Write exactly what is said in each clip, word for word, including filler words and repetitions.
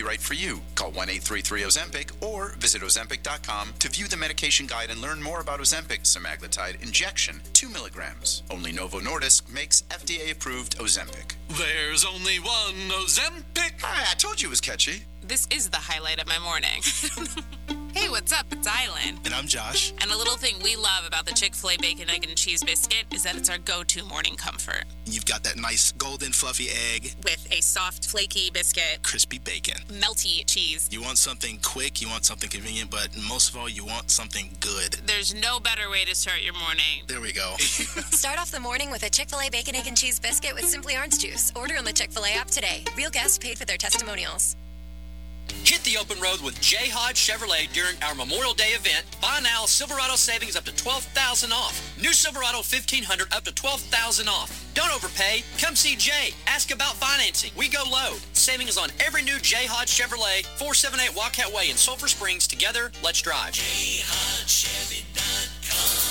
right for you. Call one eight three three Ozempic or visit Ozempic dot com to view the medication guide and learn more about Ozempic semaglutide injection, two milligrams. Only Novo Nordisk makes F D A-approved Ozempic. There's only one Ozempic. Hi, I told you it was catchy. This is the highlight of my morning. Hey, what's up? It's Island. And I'm Josh. And a little thing we love about the Chick-fil-A Bacon, Egg, and Cheese Biscuit is that it's our go-to morning comfort. You've got that nice golden fluffy egg. With a soft, flaky biscuit. Crispy bacon. Melty cheese. You want something quick, you want something convenient, but most of all, you want something good. There's no better way to start your morning. There we go. Start off the morning with a Chick-fil-A Bacon, Egg, and Cheese Biscuit with Simply Orange Juice. Order on the Chick-fil-A app today. Real guests paid for their testimonials. Hit the open road with J. Hodge Chevrolet during our Memorial Day event. Buy now, Silverado savings up to twelve thousand dollars off. New Silverado fifteen hundred up to twelve thousand dollars off. Don't overpay. Come see Jay. Ask about financing. We go low. Savings on every new J. Hodge Chevrolet, four seventy-eight Wildcat Way in Sulphur Springs. Together, let's drive. J Hodge Chevy dot com.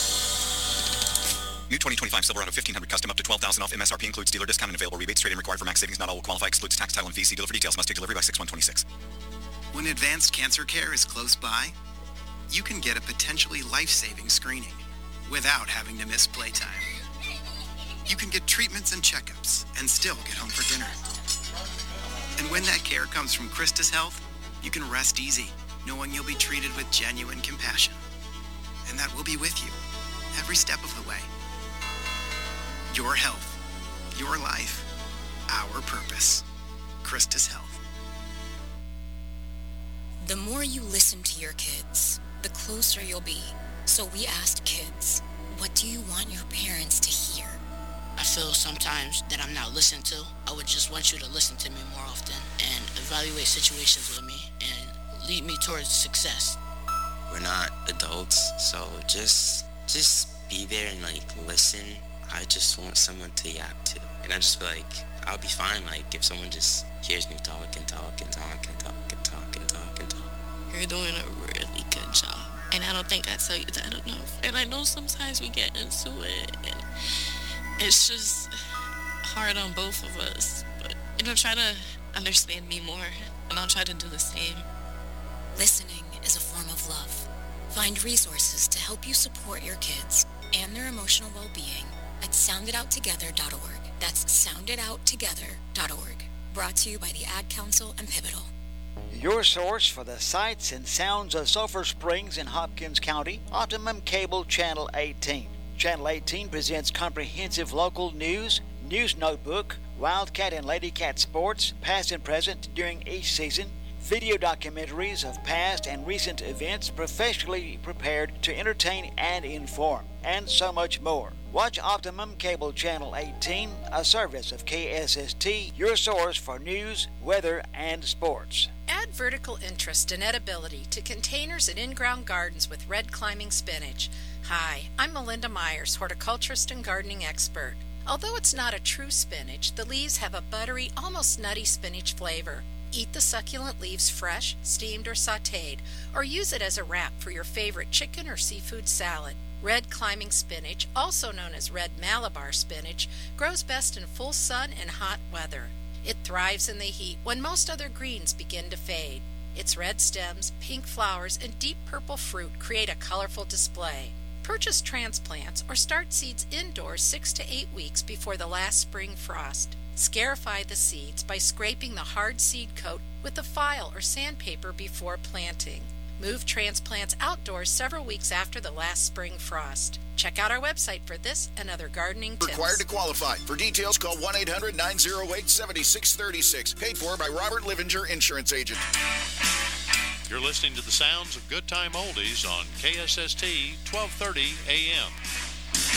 New twenty twenty-five Silverado fifteen hundred custom up to twelve thousand dollars off. M S R P includes dealer discount and available rebates. Trade-in required for max savings. Not all will qualify. Excludes tax, title, and fee. See dealer for details. Must take delivery by six one twenty-six. When advanced cancer care is close by, you can get a potentially life-saving screening without having to miss playtime. You can get treatments and checkups and still get home for dinner. And when that care comes from Christus Health, you can rest easy, knowing you'll be treated with genuine compassion. And that we'll be with you every step of the way. Your health, your life, our purpose. Christus Health. The more you listen to your kids, the closer you'll be. So we asked kids, what do you want your parents to hear? I feel sometimes that I'm not listened to. I would just want you to listen to me more often and evaluate situations with me and lead me towards success. We're not adults, so just just be there and like listen. I just want someone to yap to. And I just feel like I'll be fine like if someone just hears me talk and talk and talk and talk and talk and talk and talk. You're doing a really good job. And I don't think I tell you that enough. And I know sometimes we get into it and it's just hard on both of us. But, you know, try to understand me more and I'll try to do the same. Listening is a form of love. Find resources to help you support your kids and their emotional well-being at sound it out together dot org. That's sound it out together dot org. Brought to you by the Ad Council and Pivotal. Your source for the sights and sounds of Sulphur Springs in Hopkins County, Optimum Cable Channel eighteen. Channel eighteen presents comprehensive local news, news notebook, Wildcat and Lady Cat sports, past and present during each season, video documentaries of past and recent events professionally prepared to entertain and inform, and so much more. Watch Optimum Cable Channel eighteen, a service of K S S T, your source for news, weather, and sports. Add vertical interest and edibility to containers and in-ground gardens with red climbing spinach. Hi, I'm Melinda Myers, horticulturist and gardening expert. Although it's not a true spinach, the leaves have a buttery, almost nutty spinach flavor. Eat the succulent leaves fresh, steamed, or sautéed, or use it as a wrap for your favorite chicken or seafood salad. Red climbing spinach, also known as red Malabar spinach, grows best in full sun and hot weather. It thrives in the heat when most other greens begin to fade. Its red stems, pink flowers, and deep purple fruit create a colorful display. Purchase transplants or start seeds indoors six to eight weeks before the last spring frost. Scarify the seeds by scraping the hard seed coat with a file or sandpaper before planting. Move transplants outdoors several weeks after the last spring frost. Check out our website for this and other gardening tips. Required to qualify. For details, call one eight hundred nine oh eight seven six three six. Paid for by Robert Livinger, Insurance Agent. You're listening to the sounds of Good Time Oldies on K S S T twelve thirty A M.